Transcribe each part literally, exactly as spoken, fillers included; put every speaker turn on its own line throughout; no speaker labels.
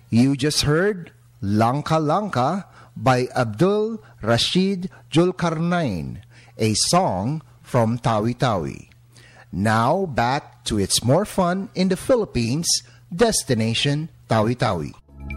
You just heard Langka Langka by Abdul Rashid Julkarnain, a song from Tawi-Tawi. Now back to its more fun in the Philippines, destination Tawi-Tawi.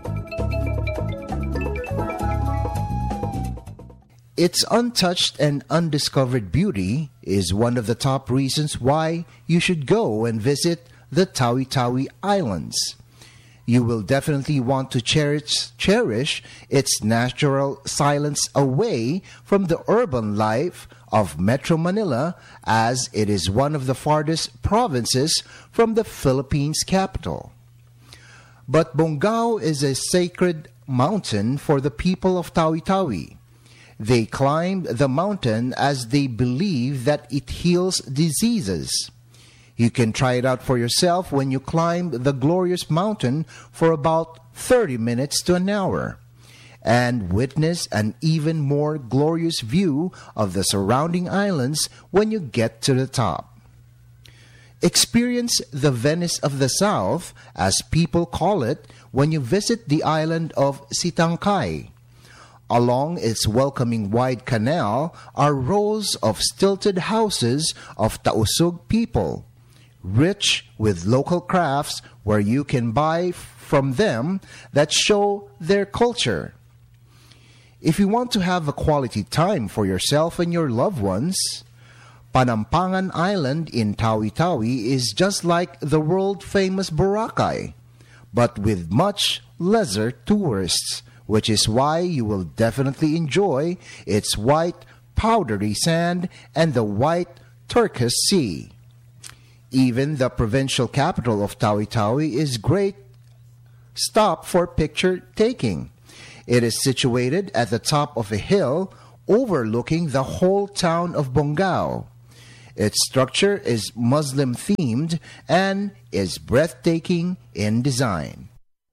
Its untouched and undiscovered beauty is one of the top reasons why you should go and visit the Tawi-Tawi Islands. You will definitely want to cherish, cherish its natural silence away from the urban life of Metro Manila, as it is one of the farthest provinces from the Philippines capital. But Bongao is a sacred mountain for the people of Tawi-Tawi. They climb the mountain as they believe that it heals diseases. You can try it out for yourself when you climb the glorious mountain for about thirty minutes to an hour, and witness an even more glorious view of the surrounding islands when you get to the top. Experience the Venice of the South, as people call it, when you visit the island of Sitangkay. Along its welcoming wide canal are rows of stilted houses of Tausug people, rich with local crafts where you can buy from them that show their culture. If you want to have a quality time for yourself and your loved ones, Panampangan Island in Tawi-Tawi is just like the world-famous Boracay, but with much lesser tourists, which is why you will definitely enjoy its white, powdery sand and the white turquoise sea. Even the provincial capital of Tawi-Tawi is great stop for picture taking. It is situated at the top of a hill overlooking the whole town of Bongao. Its structure is Muslim themed and is breathtaking in design.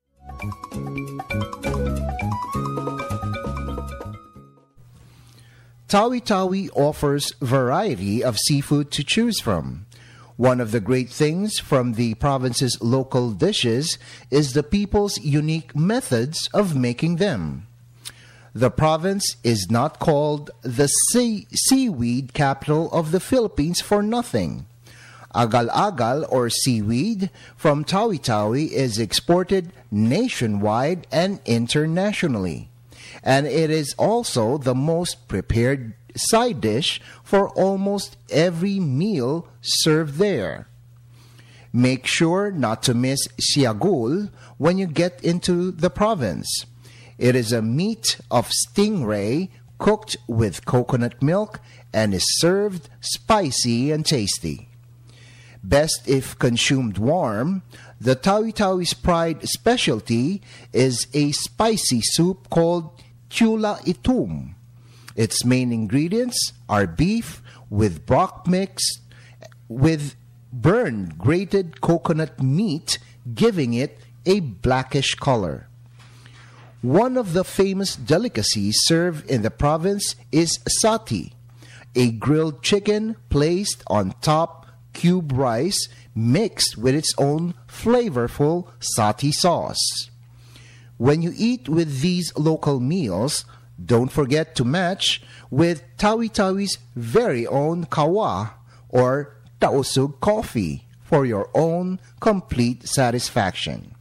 Tawi-Tawi offers variety of seafood to choose from. One of the great things from the province's local dishes is the people's unique methods of making them. The province is not called the sea- seaweed capital of the Philippines for nothing. Agal-agal, or seaweed, from Tawi-Tawi is exported nationwide and internationally. And it is also the most prepared side dish for almost every meal served there. Make sure not to miss siagul when you get into the province. It is a meat of stingray cooked with coconut milk and is served spicy and tasty. Best if consumed warm, the Tawi-Tawi's pride specialty is a spicy soup called Chula Itum. Its main ingredients are beef with broth mixed with burned grated coconut meat, giving it a blackish color. One of the famous delicacies served in the province is sati, a grilled chicken placed on top cube rice mixed with its own flavorful sati sauce. When you eat with these local meals, don't forget to match with Tawi-Tawi's very own kawa or Tausug coffee for your own complete satisfaction.